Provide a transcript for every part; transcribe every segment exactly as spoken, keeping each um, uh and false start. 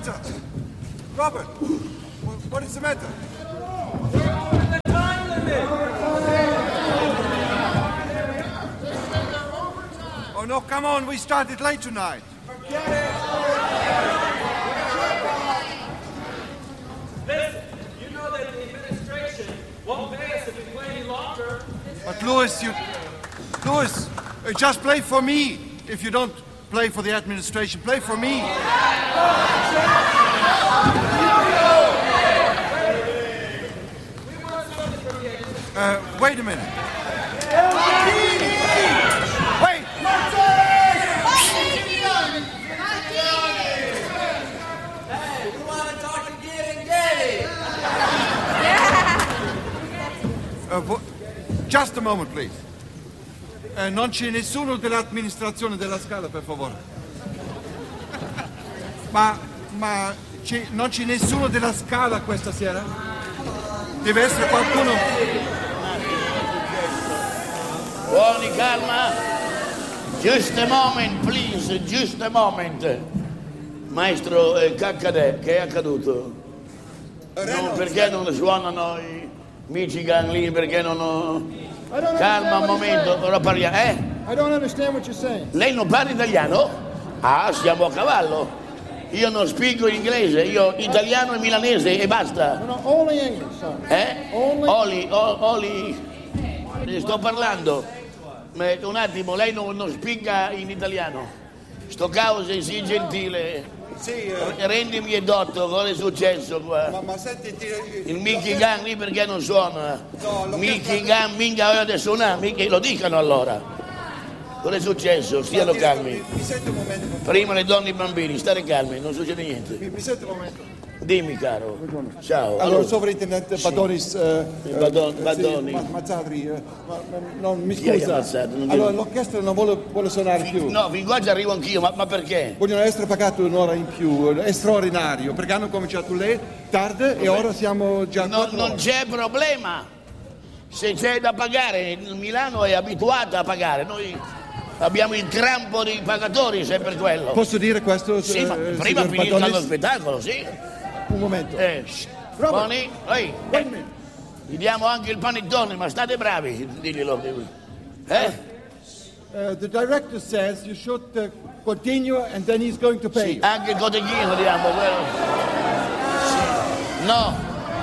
matter? Robert, what is the matter? The time limit. Oh no, come on, we started late tonight. Forget it. Listen, you know that the administration won't pay us if we play any longer. But Louis, you... Louis, uh, just play for me. If you don't play for the administration, play for me. Uh, wait a minute. Wait! Hey, you want to talk to Gid and Gay? Uh, vo- just a moment, please. Uh, non c'è nessuno dell'amministrazione della Scala, per favore. Ma, ma c'è, non c'è nessuno della Scala questa sera? Deve essere qualcuno. Buoni, calma. Just a moment, please, just a moment. Maestro, eh, che accade? Che è accaduto? No, perché non suonano i Michigan lì? Perché non... Ho... Calma un momento, ora parliamo. Eh? I don't understand what you're saying. Lei non parla italiano? Ah, siamo a cavallo. Io non spiego inglese, io italiano e milanese e basta. No, no, only English, sir. Eh? Only- Oli, o- Oli, ne sto parlando. Ma un attimo, lei non, non spiega in italiano. Sto cause, sii gentile. Sì, eh, Rendimi edotto, cosa è successo qua? ma, ma senti, ti, Il Mickey Gun lì perché non suona? No, l'ho Mickey chiesto- Gun, minchia, ora adesso suona, Mickey, lo dicano allora. Cosa è successo? Stiano calmi. Mi, mi senti un momento? per favore? Prima le donne e i bambini, stare calmi, non succede niente. Mi, mi senti un momento? Dimmi, caro. Ciao. Allora, sovrintendente Badonis... eh, Badon- eh, Badoni. sì, Ma- Mazzadri, eh, ma- ma- non, mi Chi è che scusa. ha ammazzato? Non Allora, devo- l'orchestra non vuole, vuole suonare più. No, fin qua ci arrivo anch'io, ma, ma perché? Vogliono essere pagati un'ora in più, è straordinario, perché hanno cominciato lei tardi e ora siamo già... No, quattro non ore. c'è problema. Se c'è da pagare, Milano è abituata a pagare. Noi abbiamo il crampo dei pagatori, sempre quello. Posso dire questo? Sì, ma eh, prima signor finisca Badonis? lo spettacolo, sì. Un momento. Eh, shh. Robert. Buoni? Ehi, Wait a minute. gli diamo anche il panettone, ma state bravi, diglielo. Eh? Uh, the director says you should uh, continue and then he's going to pay Sì, you. anche il cotechino diamo, quello. Sì. No.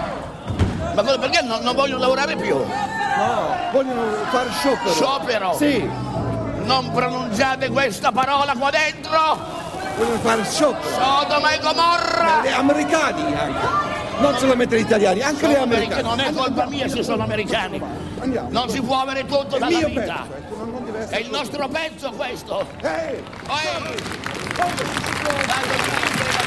Ma cosa- perché non, non vogliono lavorare più? No, vogliono fare sciopero. Sciopero? Sì, Non pronunciate questa parola qua dentro! vogliono fare sciopero. Sodoma e Gomorra! Gli americani anche. Non solamente gli italiani, anche gli Sono perché americani. non è colpa mia se sono americani. Andiamo. Non si può avere tutto È il dalla mio vita. pezzo, ecco, non, non deve È essere... il nostro pezzo questo. Ehi! Ehi! Tanto-